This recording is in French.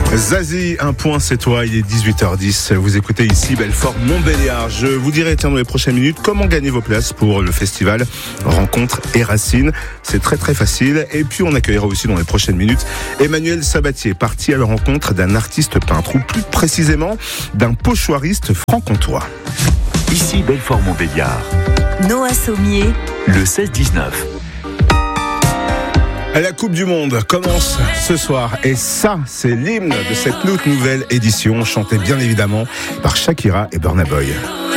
Zazie, un point c'est toi, il est 18h10, vous écoutez ici Belfort-Montbéliard. Je vous dirai dans les prochaines minutes comment gagner vos places pour le festival Rencontres et Racines. C'est très très facile. Et puis on accueillera aussi dans les prochaines minutes Emmanuel Sabatier, parti à la rencontre d'un artiste peintre, ou plus précisément d'un pochoiriste franc-comtois. Ici Belfort-Montbéliard. Noah Sommier, Le 16-19. La Coupe du Monde commence ce soir et ça, c'est l'hymne de cette toute nouvelle édition, chantée bien évidemment par Shakira et Burna Boy.